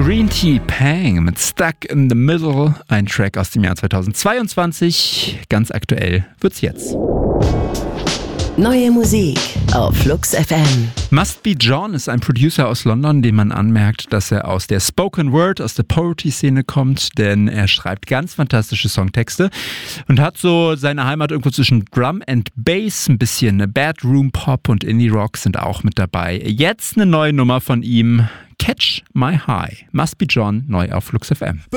Green Tea Pang mit Stuck in the Middle, ein Track aus dem Jahr 2022. Ganz aktuell wird's jetzt. Neue Musik auf Flux FM. Must Be John ist ein Producer aus London, dem man anmerkt, dass er aus der Spoken Word, aus der Poetry-Szene kommt, denn er schreibt ganz fantastische Songtexte und hat so seine Heimat irgendwo zwischen Drum and Bass, ein bisschen Bedroom Pop und Indie Rock sind auch mit dabei. Jetzt eine neue Nummer von ihm, Catch My High. Must Be John, neu auf Flux FM.